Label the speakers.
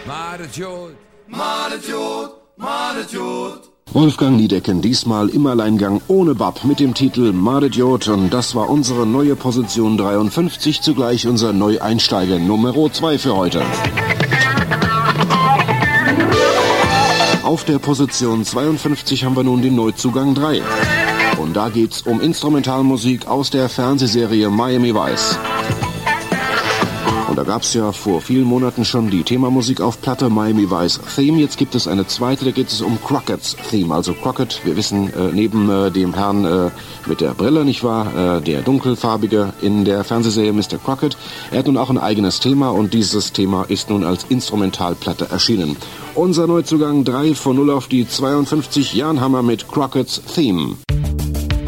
Speaker 1: Wolfgang Niedecken, diesmal im Alleingang ohne Bab mit dem Titel Maridiot, und das war unsere neue Position 53, zugleich unser Neueinsteiger Nummer 2 für heute. Auf der Position 52 haben wir nun den Neuzugang 3. Und da geht's um Instrumentalmusik aus der Fernsehserie Miami Vice. Und da gab's ja vor vielen Monaten schon die Themamusik auf Platte, Miami Vice Theme. Jetzt gibt es eine zweite, da geht es um Crockett's Theme. Also Crockett, wir wissen, neben dem Herrn mit der Brille, nicht wahr, der dunkelfarbige in der Fernsehserie Mr. Crockett. Er hat nun auch ein eigenes Thema, und dieses Thema ist nun als Instrumentalplatte erschienen. Unser Neuzugang 3 von 0 auf die 52, Jan Hammer mit Crockett's Theme.